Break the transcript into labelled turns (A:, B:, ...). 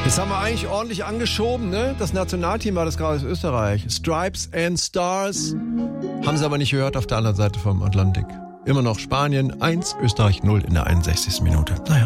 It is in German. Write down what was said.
A: Jetzt haben wir eigentlich ordentlich angeschoben, ne? Das Nationalteam war das gerade aus Österreich. Stripes and Stars. Haben sie aber nicht gehört auf der anderen Seite vom Atlantik. Immer noch Spanien 1, Österreich 0 in der 61. Minute. Naja.